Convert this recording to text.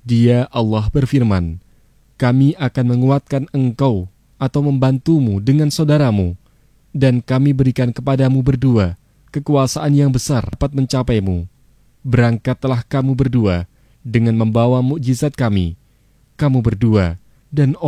Dia Allah berfirman, kami akan menguatkan engkau atau membantumu dengan saudaramu, dan kami berikan kepadamu berdua kekuasaan yang besar dapat mencapaimu. Berangkatlah kamu berdua dengan membawa mukjizat kami, kamu berdua dan